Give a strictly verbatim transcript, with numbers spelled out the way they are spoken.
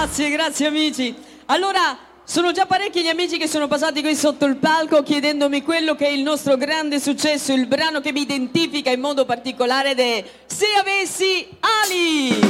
Grazie, grazie amici. Allora, sono già parecchi gli amici che sono passati qui sotto il palco chiedendomi quello che è il nostro grande successo, il brano che mi identifica in modo particolare ed è Se avessi ali.